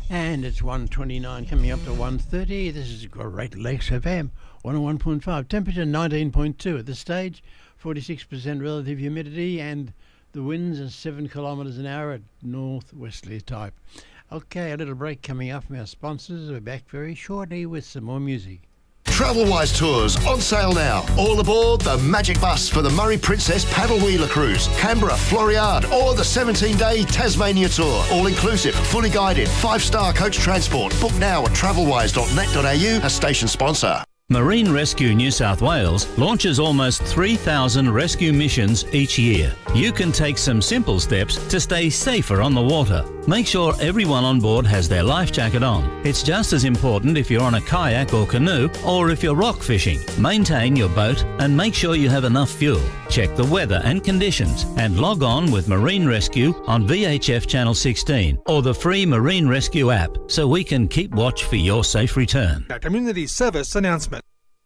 And it's 1:29 coming up to 1:30. This is Great Lakes FM 101.5. Temperature 19.2 at this stage. 46% relative humidity and the winds are 7 kilometres an hour at northwesterly type. Okay, a little break coming up from our sponsors. We're back very shortly with some more music. Travelwise Tours on sale now. All aboard the Magic Bus for the Murray Princess Paddle Wheeler Cruise, Canberra, Floriade, or the 17-day Tasmania Tour. All inclusive, fully guided, 5-star coach transport. Book now at travelwise.net.au, a station sponsor. Marine Rescue New South Wales launches almost 3,000 rescue missions each year. You can take some simple steps to stay safer on the water. Make sure everyone on board has their life jacket on. It's just as important if you're on a kayak or canoe or if you're rock fishing. Maintain your boat and make sure you have enough fuel. Check the weather and conditions and log on with Marine Rescue on VHF Channel 16 or the free Marine Rescue app so we can keep watch for your safe return. A community service announcement.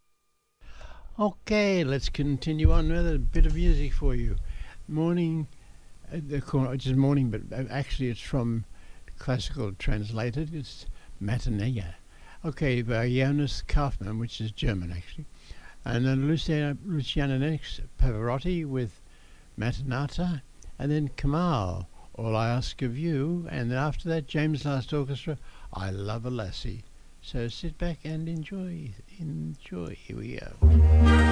Okay, let's continue on with a bit of music for you. Morning, just morning, but actually it's from classical translated. It's Matinee. Okay, by Jonas Kaufmann, which is German actually. And then Luciana Nex Pavarotti with Matinata. And then Kamal, All I Ask of You. And then after that, James Last Orchestra, I Love a Lassie. So sit back and enjoy. Here we go.